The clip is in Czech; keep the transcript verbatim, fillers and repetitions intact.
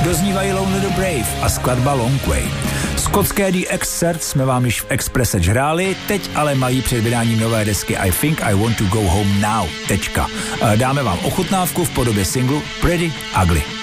Doznívají Lonely the Brave a skladba Long Way. Skotské The Excerpt jsme vám již v Expresse hráli, teď ale mají před vydáním nové desky I Think I Want to Go Home Now. Tečka. Dáme vám ochutnávku v podobě singlu Pretty Ugly.